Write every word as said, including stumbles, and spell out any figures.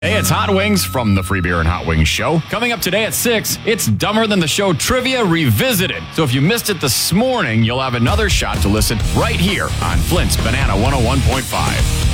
Hey, it's Hot Wings from the Free Beer and Hot Wings Show. Coming up today at six, it's Dumber Than the Show Trivia Revisited. So if you missed it this morning, you'll have another shot to listen right here on Flint's Banana one oh one point five.